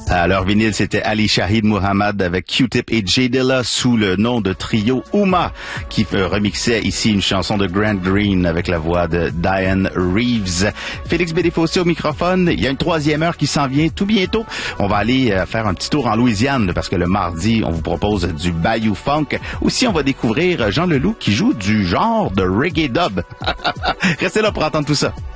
À leur vinyle, c'était Ali Shahid Muhammad avec Q-Tip et J Dilla sous le nom de trio Ouma qui remixait ici une chanson de Grant Green avec la voix de Diane Reeves. Félix Bédéfossé au microphone. Il y a une troisième heure qui s'en vient tout bientôt. On va aller faire un petit tour en Louisiane parce que le mardi, on vous propose du Bayou Funk. Aussi, on va découvrir Jean Leloup qui joue du genre de reggae dub. Restez là pour entendre tout ça.